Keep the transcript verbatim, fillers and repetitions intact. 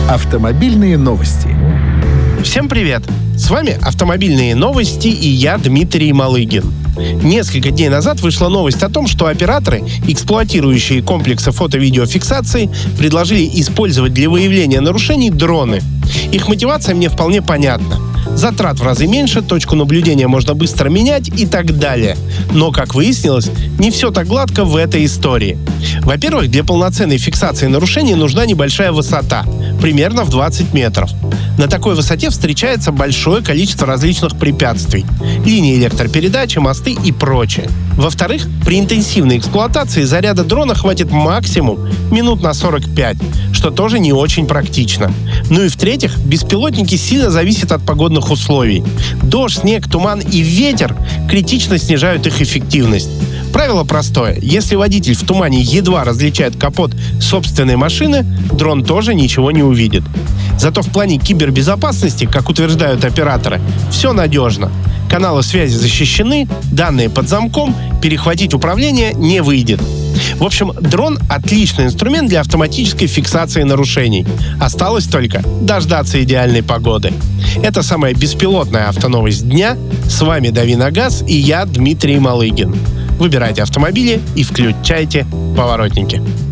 Автомобильные новости. Всем привет! С вами «Автомобильные новости» и я, Дмитрий Малыгин. Несколько дней назад вышла новость о том, что операторы, эксплуатирующие комплексы фото-видеофиксации, предложили использовать для выявления нарушений дроны. Их мотивация мне вполне понятна. Затрат в разы меньше, точку наблюдения можно быстро менять и так далее. Но, как выяснилось, не все так гладко в этой истории. Во-первых, для полноценной фиксации нарушений нужна небольшая высота, примерно в двадцать метров. На такой высоте встречается большое количество различных препятствий – линии электропередачи, мосты и прочее. Во-вторых, при интенсивной эксплуатации заряда дрона хватит максимум минут на сорок пять, что тоже не очень практично. Ну и в-третьих, беспилотники сильно зависят от погодных условий. Дождь, снег, туман и ветер критично снижают их эффективность. Правило простое. Если водитель в тумане едва различает капот собственной машины, дрон тоже ничего не увидит. Зато в плане кибербезопасности, как утверждают операторы, все надежно. Каналы связи защищены, данные под замком, перехватить управление не выйдет. В общем, дрон – отличный инструмент для автоматической фиксации нарушений. Осталось только дождаться идеальной погоды. Это самая беспилотная автоновость дня. С вами «Дави на газ» и я, Дмитрий Малыгин. Выбирайте автомобили и включайте поворотники.